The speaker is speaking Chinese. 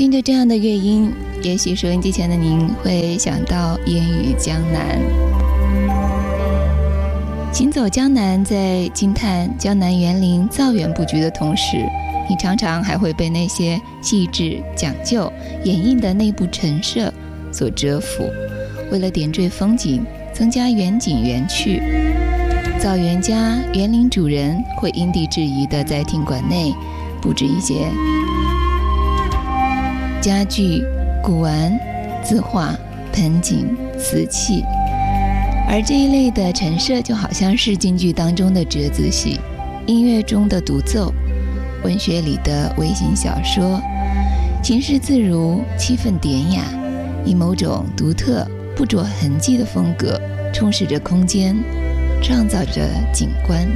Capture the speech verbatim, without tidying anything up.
听着这样的乐音，也许收音机前的您会想到烟雨江南。行走江南，在惊叹江南园林造园布局的同时，你常常还会被那些细致讲究演绎的内部陈设所折服。为了点缀风景，增加园景园趣，造园家、园林主人会因地制宜地在庭馆内布置一些家具、古玩、字画、盆景、瓷器。而这一类的陈设就好像是京剧当中的折子戏，音乐中的独奏，文学里的微型小说，行事自如，气氛典雅，以某种独特不着痕迹的风格充实着空间，创造着景观。